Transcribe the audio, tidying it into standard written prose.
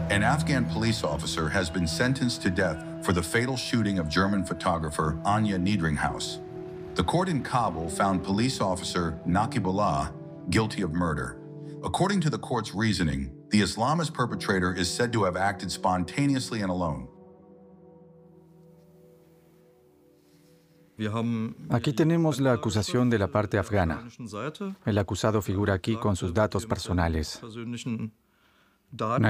An Afghan police officer has been sentenced to death for the fatal shooting of German photographer Anya Niedringhaus. The court in Kabul found police officer Naqibullah guilty of murder. According to the court's reasoning, the Islamist perpetrator is said to have acted spontaneously and alone. Aquí tenemos la acusación de la parte afgana. El acusado figura aquí con sus datos personales.